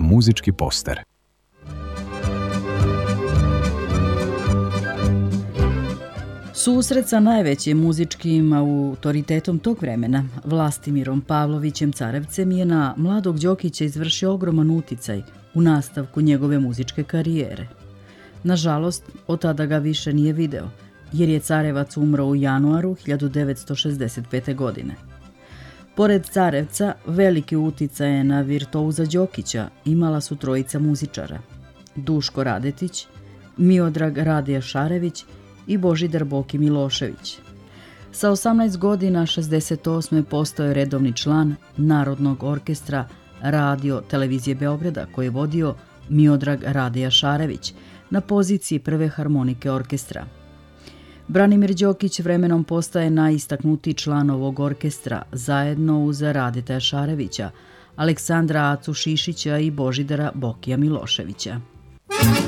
muzički poster. Susret sa najvećim muzičkim autoritetom tog vremena, Vlastimirom Pavlovićem Carevcem, je na mladog Đokića izvršio ogroman uticaj u nastavku njegove muzičke karijere. Nažalost, od tada ga više nije video, jer je Carevac umro u januaru 1965. godine. Pored Carevca, veliki uticaj na virtuoza Đokića imala su trojica muzičara: Duško Radetić, Miodrag Radija Šarević i Božidar Boki Milošević. Sa 18 godina 68. postao je redovni član Narodnog orkestra Radio televizije Beograda, koji je vodio Miodrag Radija Šarević na poziciji prve harmonike orkestra. Branimir Đokić vremenom postaje najistaknutiji član ovog orkestra, zajedno uz Radeta Šarevića, Aleksandra Acu Šišića i Božidara Bokija Miloševića.